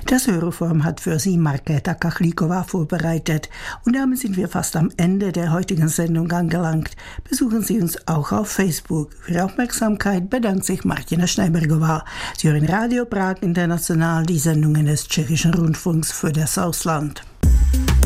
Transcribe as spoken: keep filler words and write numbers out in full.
Das Hörerforum hat für Sie Markéta Kachlíková vorbereitet. Und damit sind wir fast am Ende der heutigen Sendung angelangt. Besuchen Sie uns auch auf Facebook. Für Ihre Aufmerksamkeit bedankt sich Martina Schneibergová. Sie hören Radio Prag International, die Sendungen des Tschechischen Rundfunks für das Ausland.